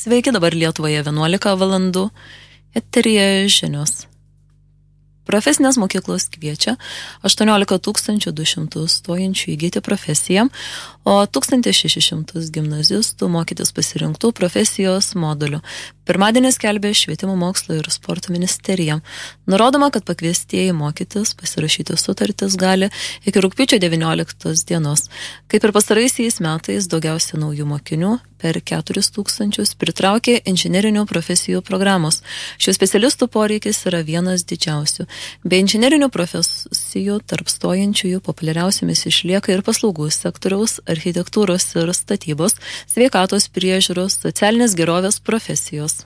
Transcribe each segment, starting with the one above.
Sveiki, dabar Lietuvoje 11 valandų. Eteryje žinios. Profesinės mokyklos kviečia 18 200 stojančių įgyti profesiją, o 1600 gimnazistų mokytis pasirinktų profesijos modulių. Pirmadienį skelbė Švietimo mokslo ir sporto ministerija. Nurodoma, kad pakviestieji mokytis pasirašyti sutartis gali iki rugpjūčio 19 dienos. Kaip ir pastaraisiais metais, daugiausia naujų mokinių per 4000 pritraukė inžinerinių profesijų programos. Šių specialistų poreikis yra vienas didžiausių. Be inžinerinių profesijų tarp stojančiųjų populiariausiamis išlieka ir paslaugų sektoriaus, architektūros ir statybos, sveikatos priežiūros, socialinės gerovės profesijos.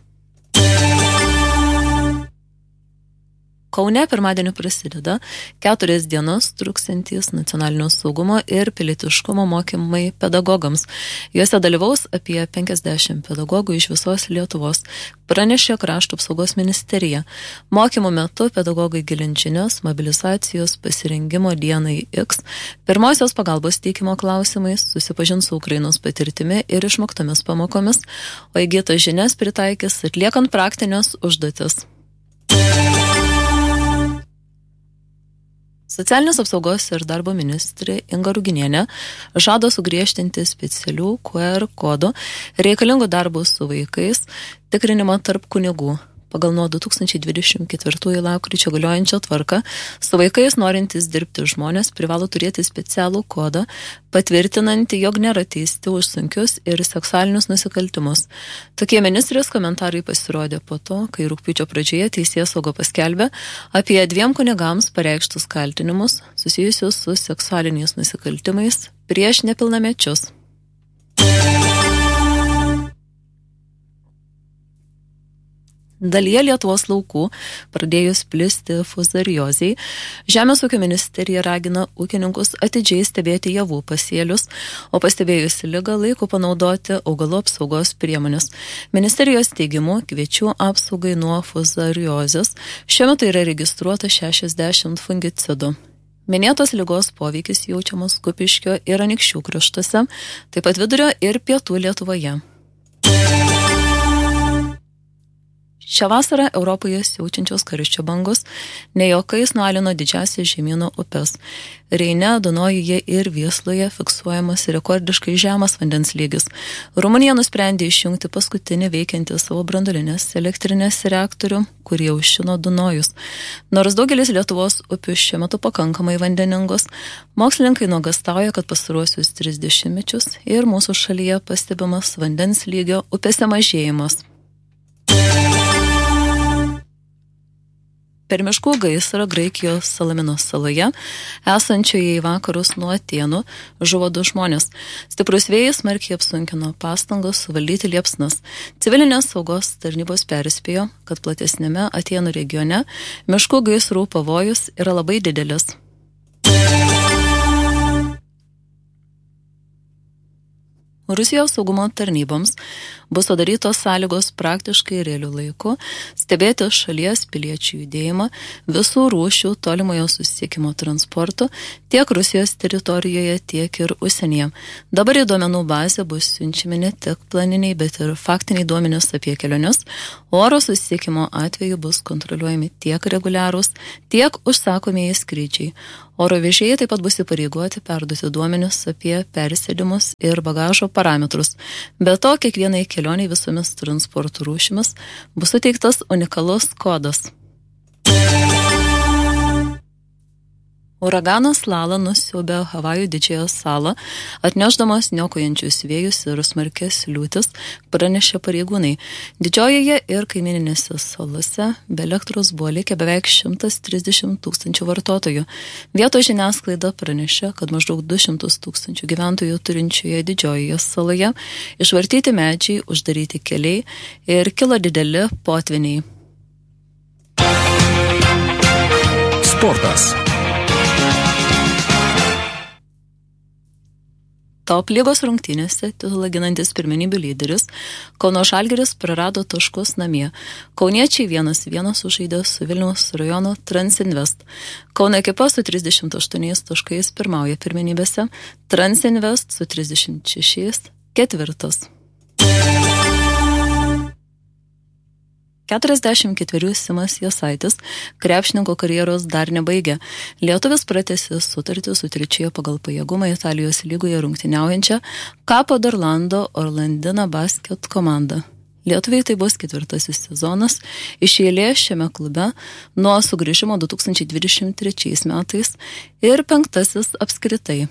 Kaune pirmadienį prasideda 4 dienas truksiantys nacionalinio saugumo ir pilietiškumo mokymai pedagogams. Juose dalyvaus apie 50 pedagogų iš visos Lietuvos, pranešė Krašto apsaugos ministerija. Mokymų metu pedagogai gilins žinias mobilizacijos pasirengimo dienai X, pirmosios pagalbos teikimo klausimais, susipažins su Ukrainos patirtimi ir išmoktomis pamokomis, o įgytas žinias pritaikys atliekant praktinės užduotis. Socialinės apsaugos ir darbo ministrė Inga Ruginienė žada sugriežtinti specialių QR kodų reikalingų darbų su vaikais tikrinimą tarp kunigų. Pagal nuo 2024 lapkričio galiojančią tvarką, su vaikais norintys dirbti žmonės privalo turėti specialų kodą, patvirtinantį, jog nėra teisti už sunkius ir seksualinius nusikaltimus. Tokie ministrės komentarai pasirodė po to, kai rugpjūčio pradžioje Teisėsauga paskelbė apie 2 kunigams pareikštus kaltinimus susijusius su seksualiniais nusikaltimais prieš nepilnamečius. Dalyje Lietuvos laukų pradėjus plisti fuzariozei, Žemės ūkio ministerija ragina ūkininkus atidžiai stebėti javų pasėlius, o pastebėjus ligą laiku panaudoti augalų apsaugos priemonės. Ministerijos teigimu, kviečių apsaugai nuo fuzariozės šiuo metu yra registruota 60 fungicidų. Minėtos ligos poveikis jaučiamas Kupiškio ir Anykščių kraštuose, taip pat Vidurio ir Pietų Lietuvoje. Šią vasarą Europoje siaučiančios karščio bangos ne juokais nualino didžiausias žemyno upes. Reine, Dunojuje ir Viesloje fiksuojamas rekordiškai žemas vandens lygis. Rumunija nusprendė išjungti paskutinį veikiantį savo branduolinės elektrinės reaktorių, kurie užšino Dunojus. Nors daugelis Lietuvos upių šiuo metu pakankamai vandeningos, mokslininkai nuogąstauja, kad pastaruosius 30 mečius ir mūsų šalyje pastebimas vandens lygio upėse mažėjimas. Per miškų gaisrą Graikijos Salaminos saloje, esančioje į vakarus nuo Atėnų, žuvo 2 žmonės. Stiprus vėjas smarkiai apsunkino pastangas suvaldyti liepsnas. Civilinės saugos tarnybos perspėjo, kad platesnėme Atėnų regione miškų gaisrų pavojus yra labai didelis. Rusijos saugumo tarnyboms bus sudarytos sąlygos praktiškai realiu laiku stebėti šalies piliečių judėjimą visų rūšių tolimojo susisiekimo transportu tiek Rusijos teritorijoje, tiek ir užsienyje. Dabar į duomenų bazę bus siunčiami ne tik planiniai, bet ir faktiniai duomenys apie keliones. Oro susisiekimo atveju bus kontroliuojami tiek reguliarūs, tiek užsakomieji skrydžiai. Oro vežėjai taip pat bus įpareigoti perduoti duomenis apie persėdimus ir bagažo parametrus. Be to, kiekvienai kelioniai visomis transporto rūšimis bus suteiktas unikalus kodas. Uraganas Lala nusiaubė Havajų didžiąją salą, atnešdamas niokojančius vėjus ir smarkias liūtis, pranešė pareigūnai. Didžiojoje ir kaimininėse salose be elektros buvo likę beveik 130 000 vartotojų. Vietos žiniasklaida pranešė, kad maždaug 200 000 gyventojų turinčioje didžiojoje saloje išvartyti medžiai, uždaryti keliai ir kilo dideli potviniai. Sportas. Top lygos rungtynėse titulą ginantis pirmenybių lyderis Kauno Žalgiris prarado taškus namie. Kauniečiai 1-1 sužaidė su Vilniaus rajono Transinvest. Kauno ekipa su 38 taškais pirmauja pirmenybėse, Transinvest su 36 ketvirtas. 44 Simas Jasaitis krepšininko karjeros dar nebaigė. Lietuvis pratęsė sutartį su trečioje pagal pajėgumą Italijos lygoje rungtyniaujančia Capo d'Orlando Orlandina Basket komanda. Lietuviai tai bus 4. sezonas iš eilės šiame klube nuo sugrįžimo 2023 metais ir 5. apskritai.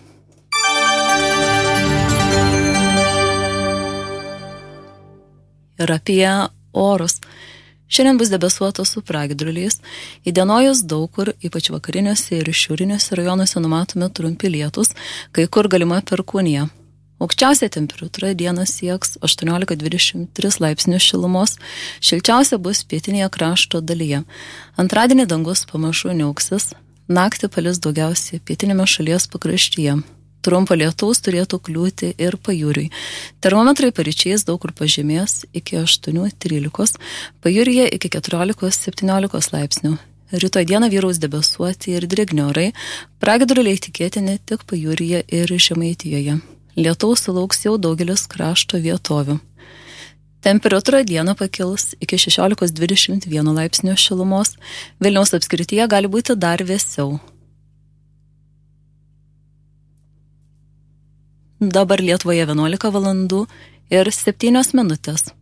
Ir apie orus. Šiandien bus debesuota su pragiedruliais. Įdienojus daug kur, ypač vakariniuose ir šiauriniuose rajonuose numatomi trumpi lietūs, kai kur galima perkūnija. Aukščiausia temperatūra dieną sieks 18-23 laipsnių šilumos, šilčiausia bus pietinėje krašto dalyje. Antradienį dangus pamažu niauksis, naktį palis daugiausiai pietinėme šalies pakraštyje. Trumpo lietaus turėtų kliūti ir pajūriui. Termometrai paryčiais daug kur pažemės iki 8-13, pajūryje iki 14-17 laipsnių. Rytoj dieną vyraus debesuoti ir drėgni orai, pragiedruliai tikėtini tik pajūryje ir Žemaitijoje. Lietaus sulauks jau daugelis krašto vietovių. Temperatūra dieną pakils iki 16-21 laipsnių šilumos, Vilniaus apskrityje gali būti dar vėsiau. Dabar Lietuvoje 11 valandų ir 7 minutės.